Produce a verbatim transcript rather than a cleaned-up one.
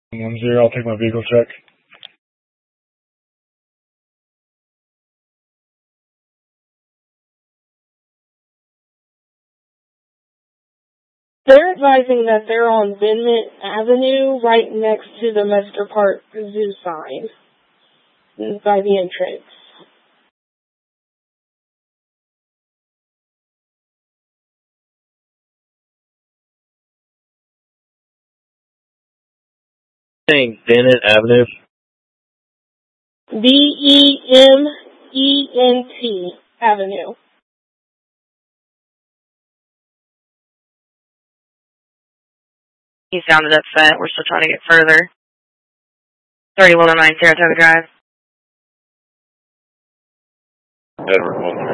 One zero, I'll take my vehicle check. They're advising that they're on Bennett Avenue, right next to the Mester Park Zoo sign, by the entrance. Saying Bennett Avenue? B E M E N T Avenue. He sounded upset. We're still trying to get further. thirty-one oh nine Saratoga Drive. Edward one